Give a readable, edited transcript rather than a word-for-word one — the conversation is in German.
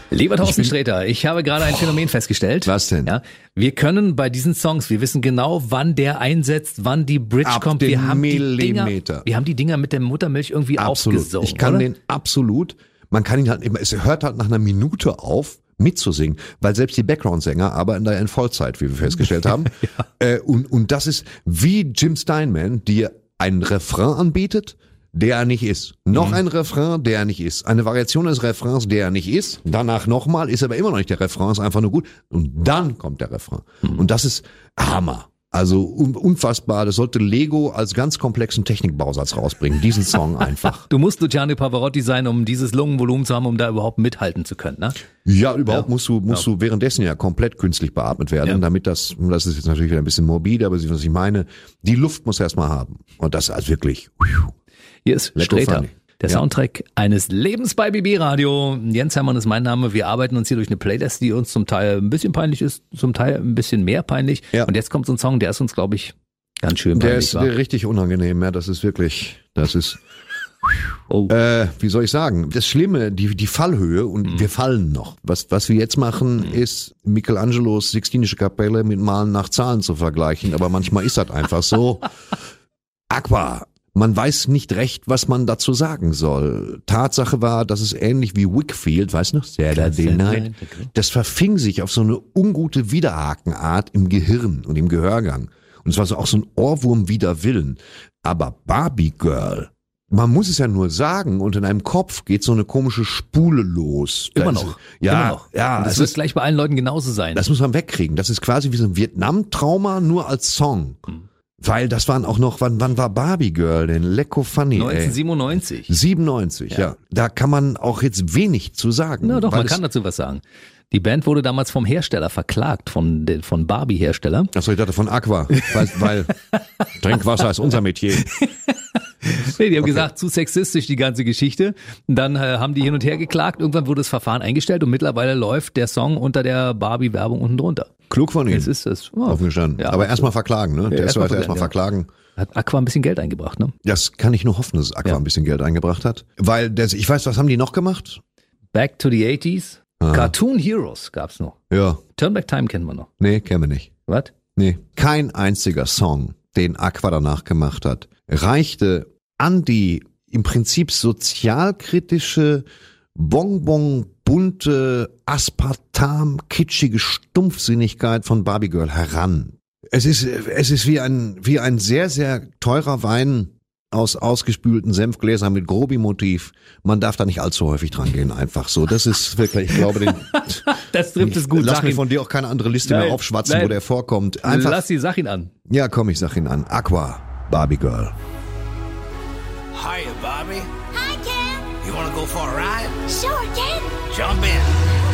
Lieber Thorsten Sträter, ich habe gerade ein Phänomen festgestellt. Was denn? Ja, wir können bei diesen Songs, wir wissen genau, wann der einsetzt, wann die Bridge Ab kommt. dem Wir haben Millimeter. die Dinger mit der Muttermilch irgendwie aufgesaugt. Ich kann oder? den absolut, man kann ihn halt immer, es hört halt nach einer Minute auf, mitzusingen, weil selbst die Background-Sänger arbeiten da in Vollzeit, wie wir festgestellt haben. Und das ist wie Jim Steinman, dir einen Refrain anbietet, der er nicht ist. Noch ein Refrain, der er nicht ist. Eine Variation des Refrains, der er nicht ist. Danach nochmal, ist aber immer noch nicht der Refrain, ist einfach nur gut. Und dann kommt der Refrain. Und das ist Hammer. Also unfassbar. Das sollte Lego als ganz komplexen Technikbausatz rausbringen. Diesen Song einfach. Du musst Luciano Pavarotti sein, um dieses Lungenvolumen zu haben, um da überhaupt mithalten zu können, ne? Ja, überhaupt musst du währenddessen ja komplett künstlich beatmet werden, damit das ist jetzt natürlich wieder ein bisschen morbide, aber was ich meine, die Luft muss erstmal haben. Und das ist wirklich. Hier ist Lecko Sträter, funny. der Soundtrack eines Lebens bei BB Radio. Jens Hermann ist mein Name. Wir arbeiten uns hier durch eine Playlist, die uns zum Teil ein bisschen peinlich ist, zum Teil ein bisschen mehr peinlich. Ja. Und jetzt kommt so ein Song, der ist uns, glaube ich, ganz schön Der peinlich. ist richtig unangenehm, ja, das ist Oh. wie soll ich sagen, das Schlimme, die Fallhöhe und wir fallen noch. Was wir jetzt machen, ist Michelangelos Sixtinische Kapelle mit Malen nach Zahlen zu vergleichen, aber manchmal ist das einfach so. Aqua. Man weiß nicht recht, was man dazu sagen soll. Tatsache war, dass es ähnlich wie Wickfield, weißt du noch? Saturday Night. Das verfing sich auf so eine ungute Widerhakenart im Gehirn und im Gehörgang. Und es war so auch so ein Ohrwurm wider Willen. Aber Barbie Girl, man muss es ja nur sagen, und in einem Kopf geht so eine komische Spule los. Immer noch. Ja, Immer noch. ja. Und das wird gleich bei allen Leuten genauso sein. Das muss man wegkriegen. Das ist quasi wie so ein Vietnam-Trauma, nur als Song. Weil das waren auch noch, wann war Barbie Girl denn? Lecko funny, 1997. 97, ja. Da kann man auch jetzt wenig zu sagen. Na doch, weil man kann dazu was sagen. Die Band wurde damals vom Hersteller verklagt, von Barbie-Hersteller. Achso, ich dachte von Aqua, weil Trinkwasser ist unser Metier. Nee, die haben gesagt, zu sexistisch die ganze Geschichte. Und dann haben die hin und her geklagt. Irgendwann wurde das Verfahren eingestellt und mittlerweile läuft der Song unter der Barbie-Werbung unten drunter. Klug von ihm. Jetzt ist es. Oh. Offen gestanden. Ja, aber erstmal verklagen, ne? Der erstmal erstmal verklagen. Hat Aqua ein bisschen Geld eingebracht, ne? Das kann ich nur hoffen, dass Aqua ein bisschen Geld eingebracht hat. Weil, ich weiß, was haben die noch gemacht? Back to the 80s. Cartoon Heroes gab's noch. Ja. Turn Back Time kennen wir noch. Nee, kennen wir nicht. Was? Nee. Kein einziger Song, den Aqua danach gemacht hat, reichte an die im Prinzip sozialkritische, bunte, Aspartam, kitschige Stumpfsinnigkeit von Barbie Girl heran. Es ist wie ein sehr, sehr teurer Wein aus ausgespülten Senfgläsern mit Grobi-Motiv. Man darf da nicht allzu häufig dran gehen, einfach so. Das ist wirklich, ich glaube, das trifft es gut. Lass mir von dir auch keine andere Liste mehr aufschwatzen, wo der vorkommt. Einfach. Sag ihn an. Ja, komm, ich sag ihn an. Aqua, Barbie Girl. Hiya, Bobby. Hi, Ken. You wanna go for a ride? Sure, Ken. Jump in.